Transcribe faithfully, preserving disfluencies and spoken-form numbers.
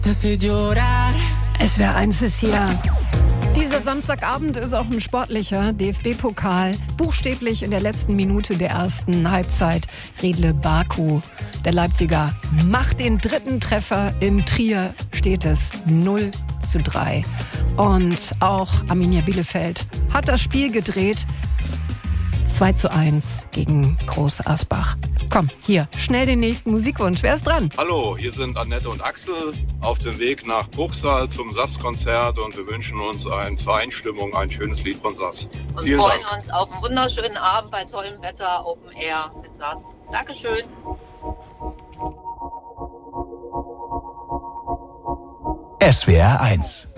S W R eins ist hier. Dieser Samstagabend ist auch ein sportlicher D F B-Pokal. Buchstäblich in der letzten Minute der ersten Halbzeit. Riedle Baku, der Leipziger, macht den dritten Treffer. In Trier steht es null zu drei. Und auch Arminia Bielefeld hat das Spiel gedreht. zwei zu eins gegen Groß Asbach. Komm, hier, schnell den nächsten Musikwunsch. Wer ist dran? Hallo, hier sind Annette und Axel auf dem Weg nach Bruchsal zum S A S-Konzert und wir wünschen uns ein, zur Einstimmung ein schönes Lied von S A S. Und Vielen freuen Dank. uns auf einen wunderschönen Abend bei tollem Wetter, Open Air mit S A S. Dankeschön. S W R eins